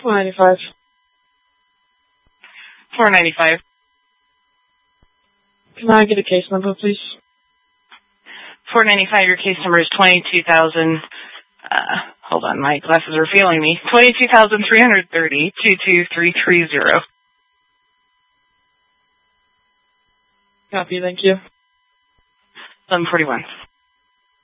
$495. $495. Can I get a case number, please? $495. Your case number is 22,000. Hold on, my glasses are failing me. 22,330 22330. Copy, thank you. 1141.